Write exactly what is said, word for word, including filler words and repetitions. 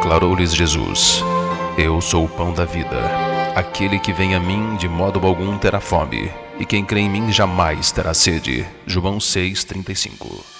Declarou-lhes Jesus: Eu sou o pão da vida. Aquele que vem a mim de modo algum terá fome, e quem crê em mim jamais terá sede. João seis, trinta e cinco.